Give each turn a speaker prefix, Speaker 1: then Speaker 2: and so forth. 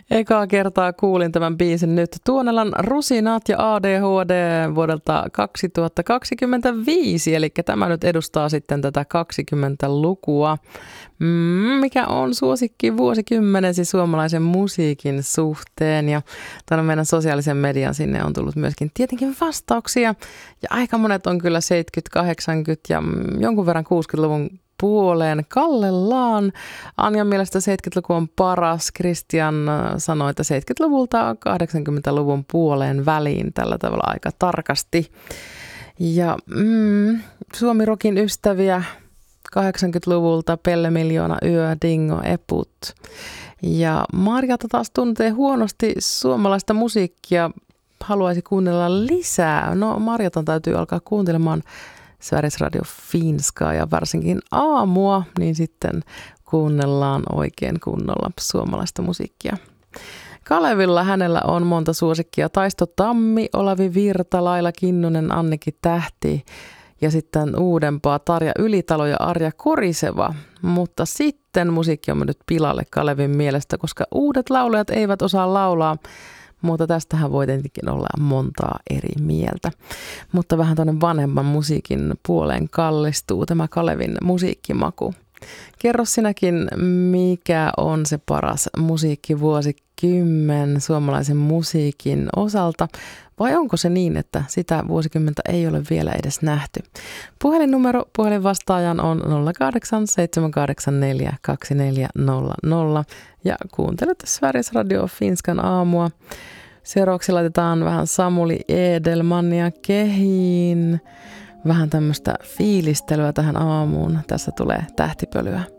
Speaker 1: Ekaa kertaa kuulin tämän biisin nyt. Tuonelan Rusinat ja ADHD vuodelta 2025, eli tämä nyt edustaa sitten tätä 20-lukua. Mikä on suosikki vuosikymmenesi suomalaisen musiikin suhteen, ja tänne meidän sosiaalisen median sinne on tullut myöskin tietenkin vastauksia, ja aika monet on kyllä 70, 80 ja jonkun verran 60-luvun puoleen kallellaan. Anjan mielestä 70-luku on paras. Christian sanoi, että 70-luvulta 80-luvun puoleen väliin tällä tavalla aika tarkasti. Ja Suomi-rokin ystäviä 80-luvulta Pelle Miljoona, Yö, Dingo, Eput. Ja Marjata taas tuntee huonosti suomalaista musiikkia, haluaisi kuunnella lisää. No Marjatan täytyy alkaa kuuntelemaan Sveriges Radio Finskaa ja varsinkin aamua, niin sitten kuunnellaan oikein kunnolla suomalaista musiikkia. Kalevilla hänellä on monta suosikkia. Taisto Tammi, Olavi Virta, Laila Kinnunen, Anniki Tähti ja sitten uudempaa Tarja Ylitalo ja Arja Koriseva. Mutta sitten musiikki on mennyt pilalle Kalevin mielestä, koska uudet laulajat eivät osaa laulaa. Mutta tästähän voi tietenkin olla montaa eri mieltä. Mutta vähän tuonne vanhemman musiikin puoleen kallistuu tämä Kalevin musiikkimaku. Kerro sinäkin, mikä on se paras musiikkivuosikymmen suomalaisen musiikin osalta, vai onko se niin, että sitä vuosikymmentä ei ole vielä edes nähty? Puhelinnumero puhelinvastaajan on 08 784 2400 ja kuuntelet Sveriges Radio Finskan aamua. Seuraavaksi laitetaan vähän Samuli Edelmania kehiin. Vähän tämmöistä fiilistelyä tähän aamuun. Tässä tulee Tähtipölyä.